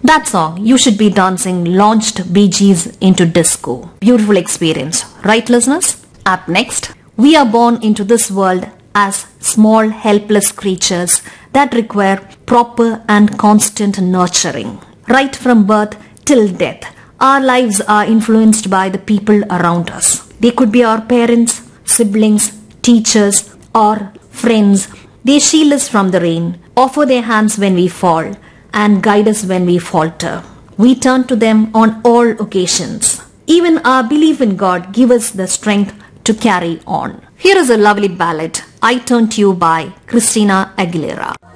That song, You Should Be Dancing, launched Bee Gees into disco. Beautiful experience, right listeners? Up next, we are born into this world as small helpless creatures that require proper and constant nurturing. Right from birth till death, our lives are influenced by the people around us. They could be our parents, siblings, teachers, or friends. They shield us from the rain, offer their hands when we fall, and guide us when we falter. We turn to them on all occasions. Even our belief in God gives us the strength to carry on. Here is a lovely ballad, I Turn to You by Christina Aguilera.